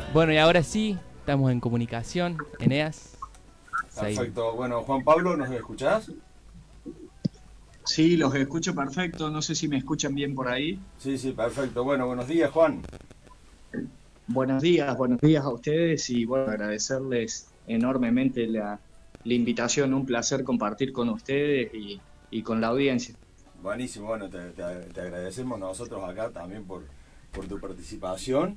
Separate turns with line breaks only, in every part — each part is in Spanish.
Bueno, y ahora sí, estamos en comunicación, Eneas. Sai-
Perfecto. Bueno, Juan Pablo, ¿nos escuchás?
Sí, los escucho perfecto. No sé si me escuchan bien por ahí.
Sí, sí, perfecto. Bueno, buenos días, Juan.
Buenos días a ustedes y bueno, agradecerles enormemente la invitación. Un placer compartir con ustedes y con la audiencia.
Buenísimo, bueno, te agradecemos nosotros acá también por tu participación.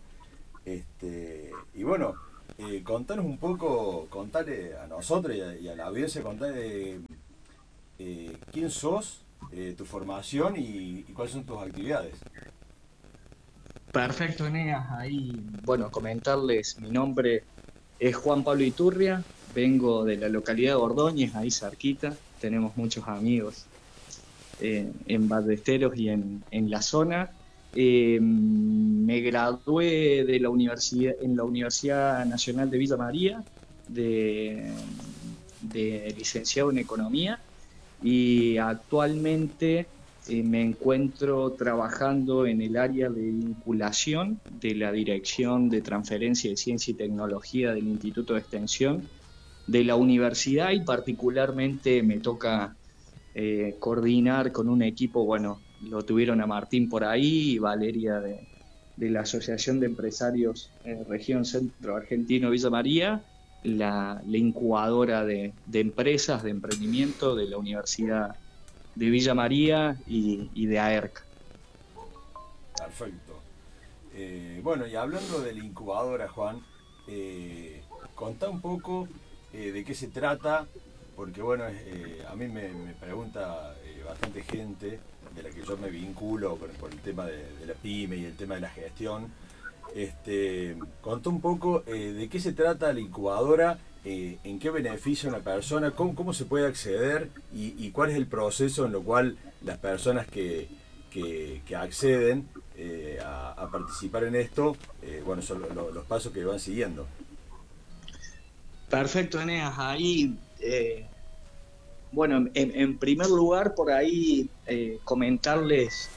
Y bueno, contanos un poco, contale a nosotros y a la audiencia, contale quién sos, tu formación y cuáles son tus actividades.
Perfecto, Eneas. Ahí, bueno, comentarles, mi nombre es Juan Pablo Iturria, vengo de la localidad de Ordóñez, ahí cerquita. Tenemos muchos amigos en Ballesteros y en la zona. Me gradué de la universidad, en la Universidad Nacional de Villa María de, de licenciado en Economía y actualmente me encuentro trabajando en el área de vinculación de la Dirección de Transferencia de Ciencia y Tecnología del Instituto de Extensión de la universidad y particularmente me toca coordinar con un equipo, bueno, lo tuvieron a Martín por ahí y Valeria de la Asociación de Empresarios Región Centro Argentino Villa María, la incubadora de empresas, de emprendimiento de la Universidad de Villa María y de AERC.
Perfecto. Bueno, y hablando de la incubadora, Juan, contá un poco de qué se trata, porque bueno, a mí me pregunta bastante gente de la que yo me vinculo por el tema de la pyme y el tema de la gestión. Contá un poco de qué se trata la incubadora, en qué beneficia a una persona, cómo se puede acceder y cuál es el proceso en lo cual las personas que acceden a participar en esto, bueno, son los pasos que van siguiendo.
Perfecto, Eneas. Ahí, bueno, en primer lugar, por ahí comentarles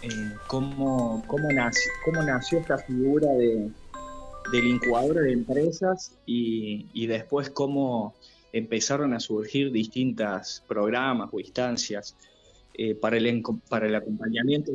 cómo nació esta figura del incubador de empresas y después cómo empezaron a surgir distintas programas o instancias para el acompañamiento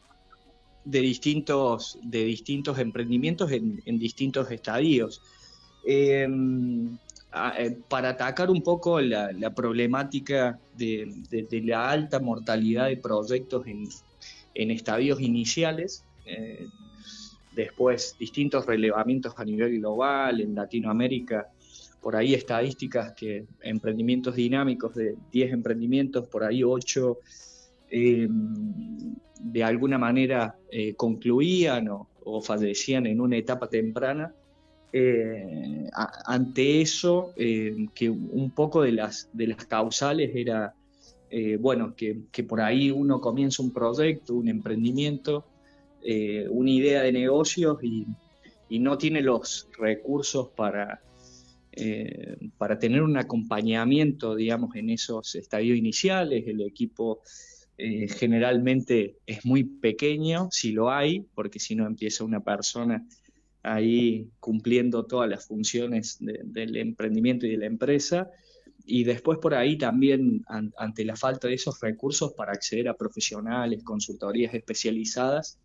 de distintos emprendimientos en distintos estadios. Eh, para atacar un poco la problemática de la alta mortalidad de proyectos en estadios iniciales, después distintos relevamientos a nivel global, en Latinoamérica, por ahí estadísticas que emprendimientos dinámicos de 10 emprendimientos, por ahí 8 de alguna manera concluían o fallecían en una etapa temprana. Ante eso, que un poco de las causales era, bueno, que por ahí uno comienza un proyecto, un emprendimiento, una idea de negocios y no tiene los recursos para tener un acompañamiento, digamos, en esos estadios iniciales. El equipo generalmente es muy pequeño, si lo hay, porque si no empieza una persona ahí cumpliendo todas las funciones del emprendimiento y de la empresa. Y después por ahí también ante la falta de esos recursos para acceder a profesionales, consultorías especializadas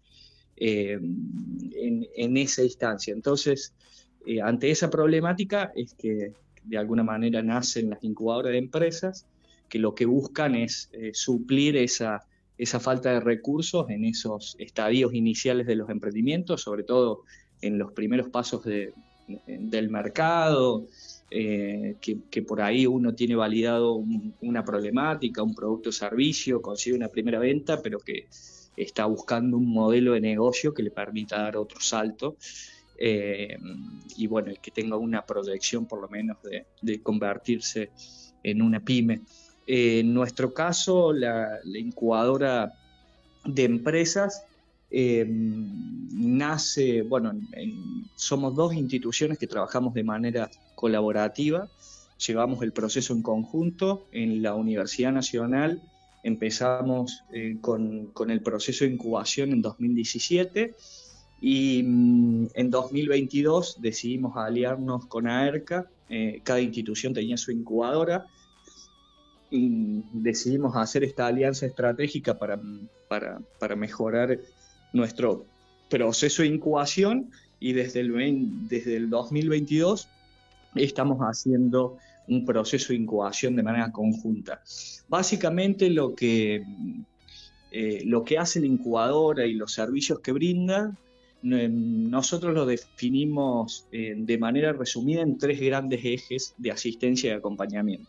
en esa instancia. Entonces, ante esa problemática es que de alguna manera nacen las incubadoras de empresas que lo que buscan es suplir esa falta de recursos en esos estadios iniciales de los emprendimientos, sobre todo en los primeros pasos del mercado, que por ahí uno tiene validado una problemática, un producto o servicio, consigue una primera venta, pero que está buscando un modelo de negocio que le permita dar otro salto. eh, y bueno, el que tenga una proyección por lo menos de convertirse en una pyme. En nuestro caso, la incubadora de empresas nace, bueno, somos dos instituciones que trabajamos de manera colaborativa, llevamos el proceso en conjunto. En la Universidad Nacional empezamos con el proceso de incubación en 2017 Y en 2022 decidimos aliarnos con AERCA, cada institución tenía su incubadora, decidimos hacer esta alianza estratégica para mejorar nuestro proceso de incubación, y desde el 2022 estamos haciendo un proceso de incubación de manera conjunta. Básicamente lo que hace la incubadora y los servicios que brinda, nosotros lo definimos de manera resumida en 3 grandes ejes de asistencia y acompañamiento.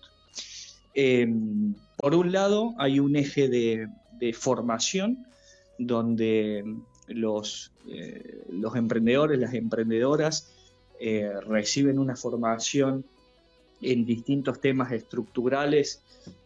Por un lado, hay un eje de formación, donde los emprendedores, las emprendedoras reciben una formación en distintos temas estructurales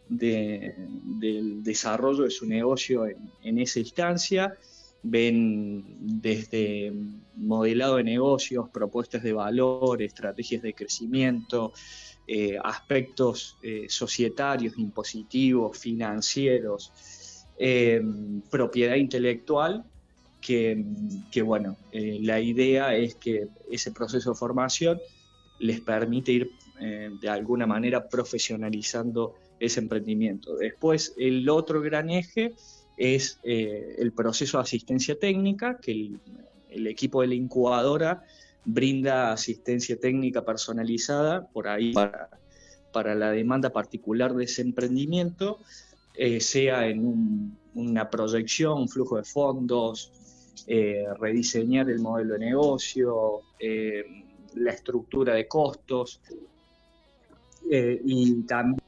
del desarrollo de su negocio en esa instancia. Ven desde modelado de negocios, propuestas de valor, estrategias de crecimiento, aspectos societarios, impositivos, financieros, propiedad intelectual, que bueno, la idea es que ese proceso de formación les permite ir de alguna manera profesionalizando ese emprendimiento. Después, el otro gran eje es el proceso de asistencia técnica, que el equipo de la incubadora brinda asistencia técnica personalizada por ahí para la demanda particular de ese emprendimiento, sea en una proyección, un flujo de fondos, rediseñar el modelo de negocio, la estructura de costos, y también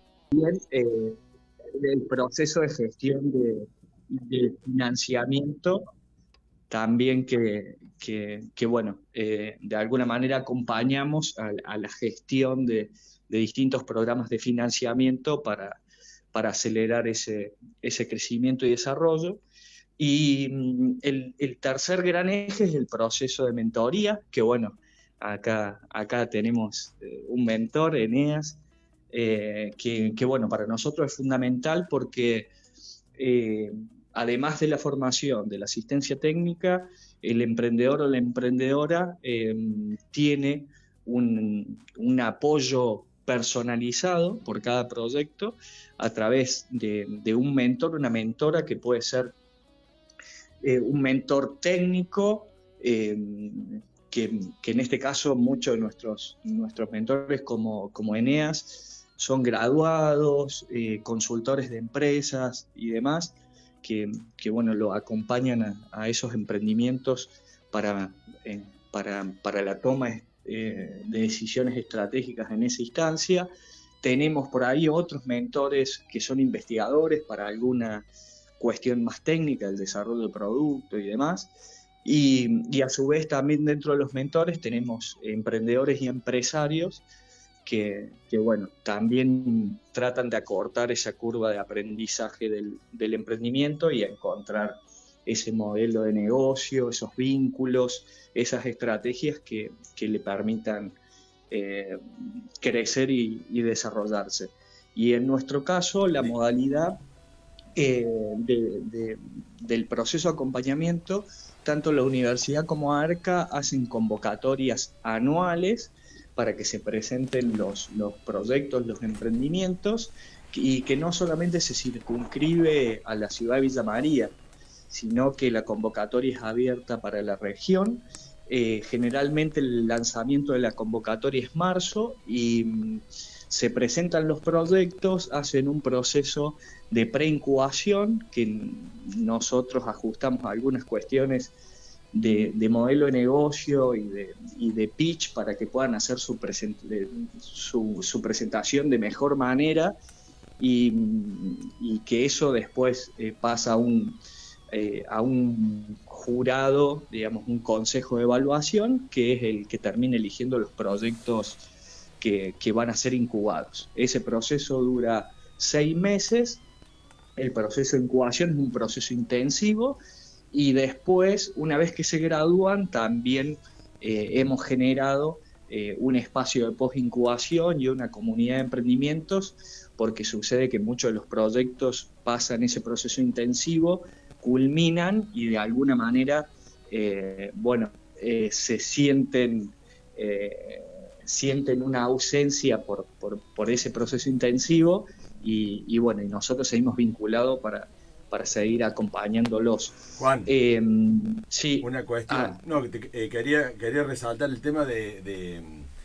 el proceso de gestión de financiamiento, también que bueno, de alguna manera acompañamos a la gestión de distintos programas de financiamiento para acelerar ese crecimiento y desarrollo. Y el tercer gran eje es el proceso de mentoría, que bueno, acá tenemos un mentor, Eneas, que bueno, para nosotros es fundamental porque además de la formación, de la asistencia técnica, el emprendedor o la emprendedora tiene un apoyo personalizado por cada proyecto a través de un mentor, una mentora, que puede ser un mentor técnico, que en este caso muchos de nuestros mentores como Eneas son graduados, consultores de empresas y demás, que bueno, lo acompañan a esos emprendimientos para la toma de decisiones estratégicas en esa instancia. Tenemos por ahí otros mentores que son investigadores para alguna cuestión más técnica, el desarrollo de producto y demás. Y a su vez también dentro de los mentores tenemos emprendedores y empresarios que bueno, también tratan de acortar esa curva de aprendizaje del emprendimiento y encontrar ese modelo de negocio, esos vínculos, esas estrategias que le permitan crecer y desarrollarse. Y en nuestro caso, la modalidad del proceso de acompañamiento, tanto la universidad como AERCA hacen convocatorias anuales para que se presenten los proyectos, los emprendimientos, y que no solamente se circunscribe a la ciudad de Villa María, sino que la convocatoria es abierta para la región. Generalmente el lanzamiento de la convocatoria es marzo y se presentan los proyectos, hacen un proceso de preincubación que nosotros ajustamos a algunas cuestiones de modelo de negocio y de pitch para que puedan hacer su presentación de mejor manera, y que eso después pasa a un jurado, digamos, un consejo de evaluación, que es el que termina eligiendo los proyectos que van a ser incubados. Ese proceso dura 6 meses. El proceso de incubación es un proceso intensivo, y después, una vez que se gradúan, también hemos generado un espacio de post-incubación y una comunidad de emprendimientos, porque sucede que muchos de los proyectos pasan ese proceso intensivo, culminan y de alguna manera se sienten una ausencia por ese proceso intensivo y nosotros seguimos vinculados para seguir acompañándolos.
Juan,
sí.
Una cuestión. Quería resaltar el tema de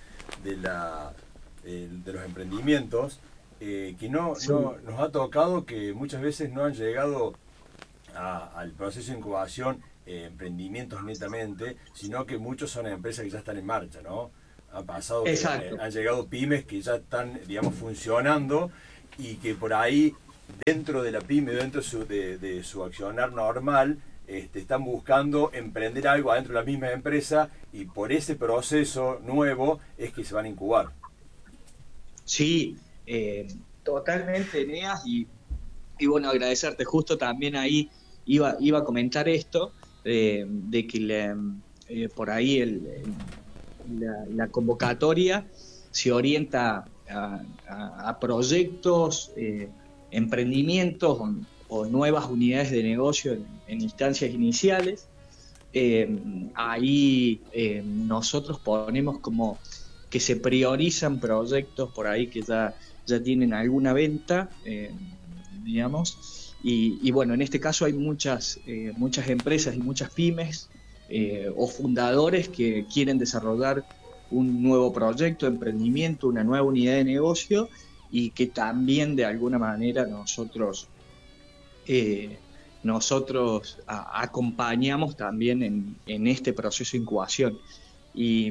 los emprendimientos, que nos ha tocado que muchas veces no han llegado al proceso de incubación emprendimientos netamente, sino que muchos son empresas que ya están en marcha, ¿no? Ha pasado que han llegado pymes que ya están, digamos, funcionando y que por ahí dentro de la pyme, dentro de su accionar normal, están buscando emprender algo adentro de la misma empresa y por ese proceso nuevo es que se van a incubar.
Sí, totalmente, Eneas, y agradecerte. Justo también ahí iba a comentar esto, de que por ahí la convocatoria se orienta a proyectos, emprendimientos o nuevas unidades de negocio en instancias iniciales. Ahí nosotros ponemos como que se priorizan proyectos por ahí que ya tienen alguna venta, digamos, y en este caso hay muchas empresas y muchas pymes o fundadores que quieren desarrollar un nuevo proyecto, emprendimiento, una nueva unidad de negocio, y que también de alguna manera nosotros acompañamos también en este proceso de incubación. Y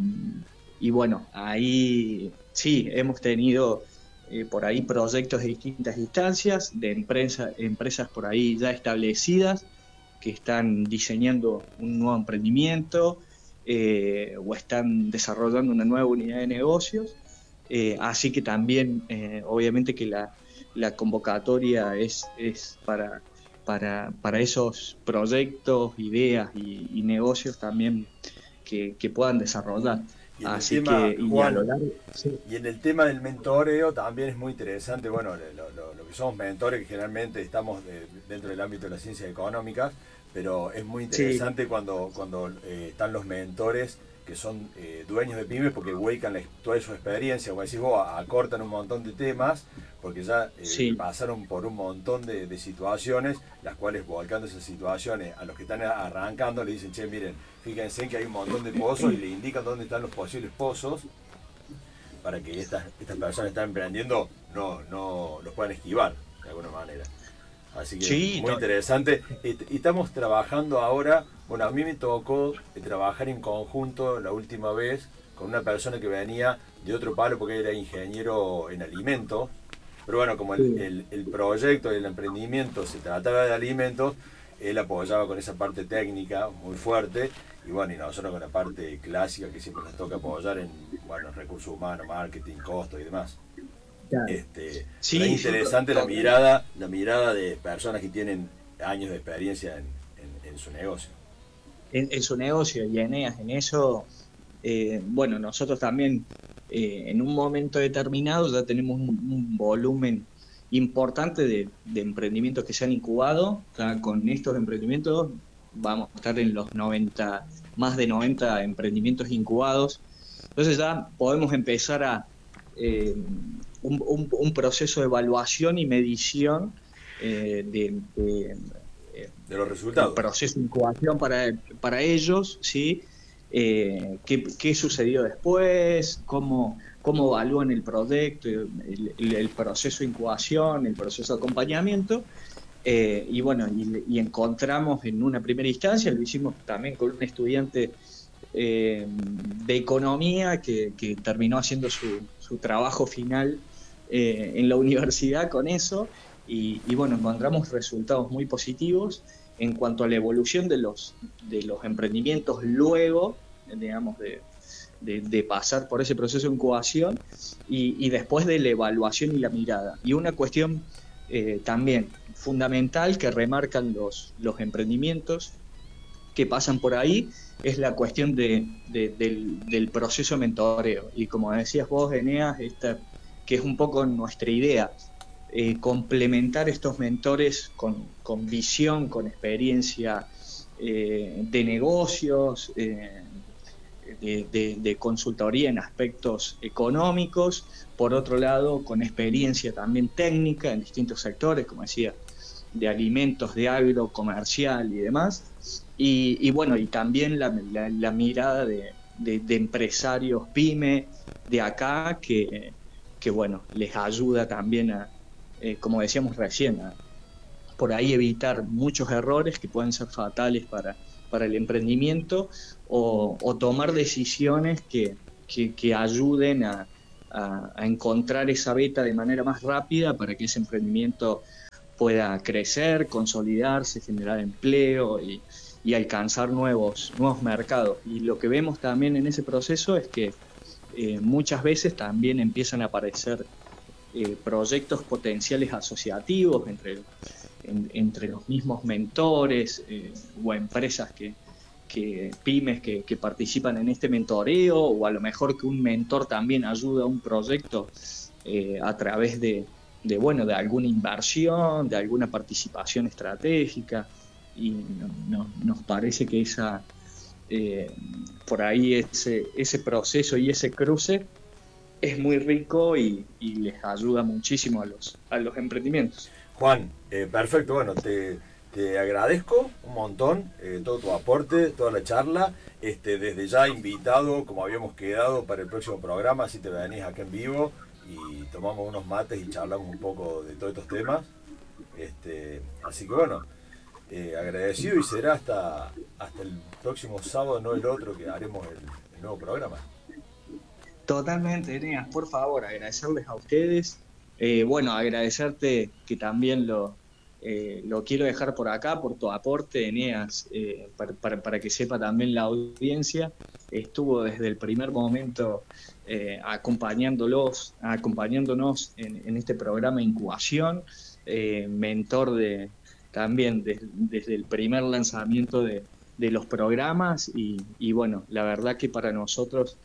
ahí sí, hemos tenido por ahí proyectos de distintas instancias, de empresas por ahí ya establecidas, que están diseñando un nuevo emprendimiento o están desarrollando una nueva unidad de negocios. Así que también, obviamente que la convocatoria es para esos proyectos, ideas y negocios también que puedan desarrollar.
Así que, Juan, y en el tema del mentoreo también es muy interesante, lo que somos mentores, que generalmente estamos dentro del ámbito de las ciencias económicas, pero es muy interesante cuando están los mentores que son dueños de pymes, porque vuelcan toda su experiencia, como decís vos, acortan un montón de temas, porque ya pasaron por un montón de situaciones, las cuales volcando esas situaciones a los que están arrancando le dicen, che, miren, fíjense que hay un montón de pozos y le indican dónde están los posibles pozos para que estas personas que están emprendiendo no los puedan esquivar de alguna manera. Así que muy interesante. Y estamos trabajando ahora, a mí me tocó trabajar en conjunto la última vez con una persona que venía de otro palo porque era ingeniero en alimentos, pero como el proyecto del emprendimiento se trataba de alimentos, él apoyaba con esa parte técnica muy fuerte y nosotros con la parte clásica que siempre nos toca apoyar en recursos humanos, marketing, costos y demás. Es interesante la mirada de personas que tienen años de experiencia en su negocio.
En su negocio, y Eneas, en eso, nosotros también en un momento determinado ya tenemos un volumen importante de emprendimientos que se han incubado. Ya con estos emprendimientos vamos a estar en los más de 90 emprendimientos incubados. Entonces ya podemos empezar a un proceso de evaluación y medición de
los resultados.
El proceso de incubación para ellos, ¿sí? ¿Qué sucedió después? ¿Cómo evalúan el proyecto, el proceso de incubación, el proceso de acompañamiento? Y encontramos en una primera instancia, lo hicimos también con un estudiante de economía que terminó haciendo su trabajo final en la universidad con eso, y encontramos resultados muy positivos en cuanto a la evolución de los emprendimientos luego, digamos, de pasar por ese proceso de incubación y después de la evaluación y la mirada. Y una cuestión también fundamental que remarcan los emprendimientos que pasan por ahí es la cuestión del proceso de mentoreo. Y como decías vos, Eneas, que es un poco nuestra idea, complementar estos mentores con visión, con experiencia de negocios, de consultoría en aspectos económicos, por otro lado con experiencia también técnica en distintos sectores, como decía, de alimentos, de agro, comercial y demás, y bueno, y también la mirada de empresarios pyme de acá que bueno, les ayuda también a, como decíamos recién, a por ahí evitar muchos errores que pueden ser fatales para el emprendimiento o tomar decisiones que ayuden a encontrar esa beta de manera más rápida para que ese emprendimiento pueda crecer, consolidarse, generar empleo y alcanzar nuevos mercados. Y lo que vemos también en ese proceso es que muchas veces también empiezan a aparecer proyectos potenciales asociativos entre los mismos mentores o empresas pymes que participan en este mentoreo, o a lo mejor que un mentor también ayuda a un proyecto a través de alguna inversión, de alguna participación estratégica, y nos parece que por ahí ese proceso y ese cruce es muy rico y les ayuda muchísimo a los emprendimientos.
Juan, perfecto, bueno, te agradezco un montón todo tu aporte, toda la charla, desde ya invitado, como habíamos quedado, para el próximo programa, si te venís acá en vivo y tomamos unos mates y charlamos un poco de todos estos temas, así que bueno, agradecido, y será hasta el próximo sábado, no el otro, que haremos el nuevo programa.
Totalmente, Eneas, por favor, agradecerles a ustedes. Bueno, agradecerte que también lo quiero dejar por acá, por tu aporte, Eneas, para que sepa también la audiencia. Estuvo desde el primer momento acompañándonos en este programa de incubación, mentor también desde el primer lanzamiento de los programas, y bueno, la verdad que para nosotros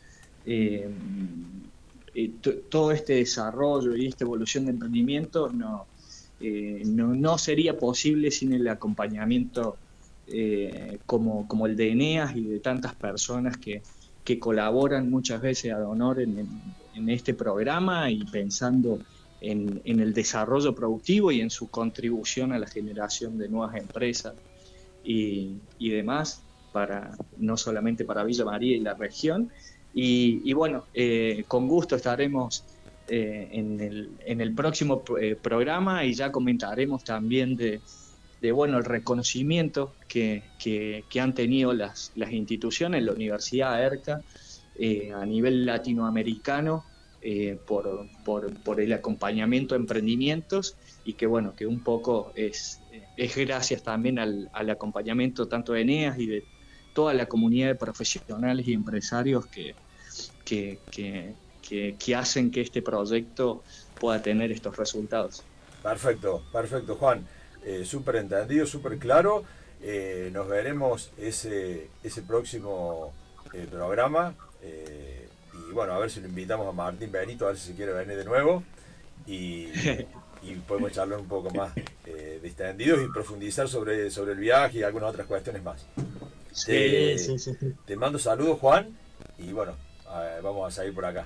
todo este desarrollo y esta evolución de emprendimientos no sería posible sin el acompañamiento como el de Eneas y de tantas personas que colaboran muchas veces ad honor en este programa, y pensando en el desarrollo productivo y en su contribución a la generación de nuevas empresas y demás, no solamente para Villa María y la región. Y bueno, con gusto estaremos en el próximo programa, y ya comentaremos también de el reconocimiento que han tenido las instituciones, la Universidad ERCA, a nivel latinoamericano, por el acompañamiento a emprendimientos, y que bueno, que un poco es gracias también al acompañamiento tanto de Eneas y de toda la comunidad de profesionales y empresarios que hacen que este proyecto pueda tener estos resultados.
Perfecto, Juan. Súper entendido, súper claro. Nos veremos ese próximo programa. Y bueno, a ver si lo invitamos a Martín Benito, a ver si se quiere venir de nuevo. Y podemos charlar un poco más distendidos y profundizar sobre el viaje y algunas otras cuestiones más.
Sí.
Te mando saludos, Juan, y bueno, vamos a seguir por acá.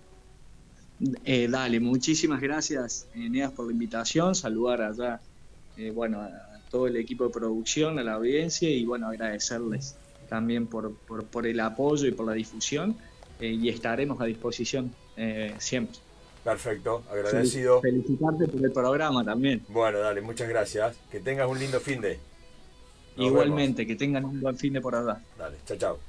Dale, muchísimas gracias, Eneas, por la invitación. Saludar allá a todo el equipo de producción, a la audiencia, y bueno, agradecerles también por el apoyo y por la difusión, y estaremos a disposición siempre.
Perfecto, agradecido.
Felicitarte por el programa también.
Bueno, dale, muchas gracias. Que tengas un lindo fin de.
Igualmente, que tengan un buen fin de por allá.
Dale, chao.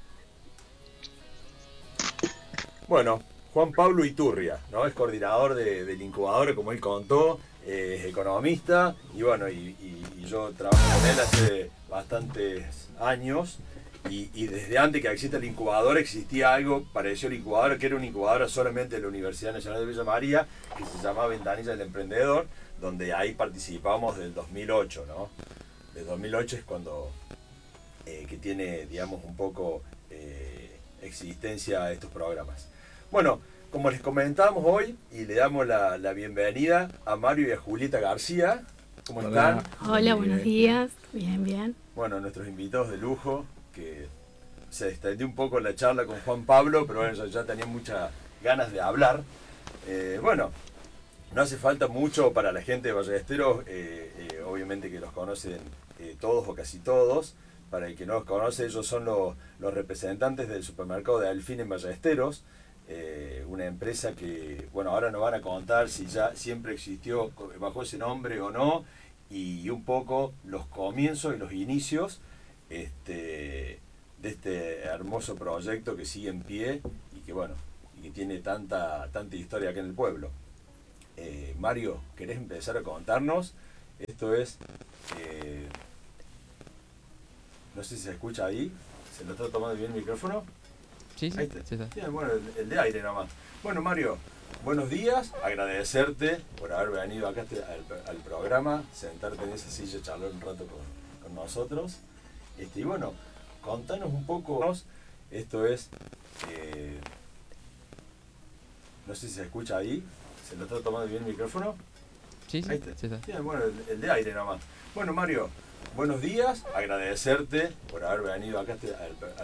Bueno, Juan Pablo Iturria, ¿no? Es coordinador del incubador, como él contó, es economista, y bueno, y yo trabajo con él hace bastantes años, y desde antes que exista el incubador existía algo parecido al incubador, que era una incubadora solamente de la Universidad Nacional de Villa María, que se llamaba Ventanilla del Emprendedor, donde ahí participamos del 2008, ¿no? Del 2008 es cuando que tiene, digamos, un poco existencia estos programas. Bueno, como les comentábamos hoy, y le damos la bienvenida a Mario y a Julieta García. ¿Cómo están?
Hola, buenos días. Bien.
bueno, nuestros invitados de lujo, que se extendió un poco la charla con Juan Pablo, pero bueno, ya tenía muchas ganas de hablar. Bueno, no hace falta mucho para la gente de Ballesteros, obviamente que los conocen todos o casi todos. Para el que no los conoce, ellos son los representantes del supermercado de Alfín en Ballesteros, una empresa que, bueno, ahora nos van a contar si ya siempre existió bajo ese nombre o no, y un poco los comienzos y los inicios de este hermoso proyecto que sigue en pie y que, bueno, y que tiene tanta historia acá en el pueblo. Mario, ¿querés empezar a contarnos? Esto es... no sé si se escucha ahí. ¿Se lo está tomando bien el micrófono?
Sí, sí.
Ahí está.
Sí, está.
Sí, bueno, el de aire nomás. Bueno, Mario, buenos días. Agradecerte por haber venido acá al programa, sentarte en esa silla, charlar un rato con nosotros. Y bueno, contanos un poco. Esto es... no sé si se escucha ahí. ¿Se lo está tomando bien el micrófono?
Sí, sí.
Ahí está.
Sí, está.
Sí, bueno, el de aire nomás. Bueno, Mario, buenos días. Agradecerte por haber venido acá al